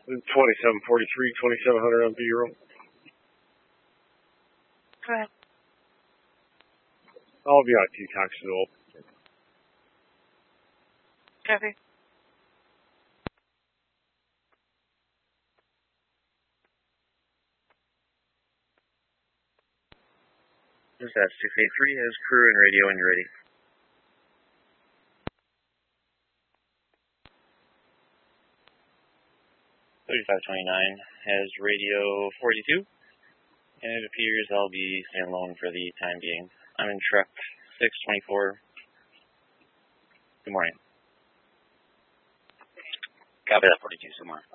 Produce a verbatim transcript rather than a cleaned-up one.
twenty-seven forty-three, twenty-seven hundred on B-roll. Go ahead. I'll be on T-Tox as well. Copy. This is six eight three has crew and radio when you're ready. thirty-five twenty-nine has radio forty-two, and it appears I'll be staying alone for the time being. I'm in truck six twenty-four. Good morning. Copy that, forty-two, so more.